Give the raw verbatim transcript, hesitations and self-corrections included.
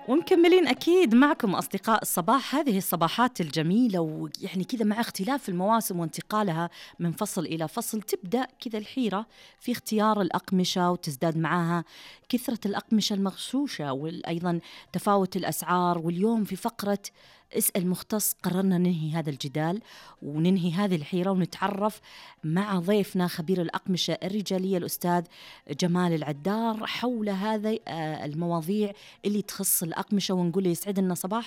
ومكملين أكيد معكم أصدقاء الصباح، هذه الصباحات الجميلة ويعني كذا مع اختلاف المواسم وانتقالها من فصل إلى فصل تبدأ كذا الحيرة في اختيار الأقمشة، وتزداد معها كثرة الأقمشة المغشوشة وأيضا تفاوت الأسعار. واليوم في فقرة اسأل مختص قررنا ننهي هذا الجدال وننهي هذه الحيرة ونتعرف مع ضيفنا خبير الأقمشة الرجالية الأستاذ جمال العدار حول هذه المواضيع اللي تخص الأقمشة، ونقول يسعد لنا صباح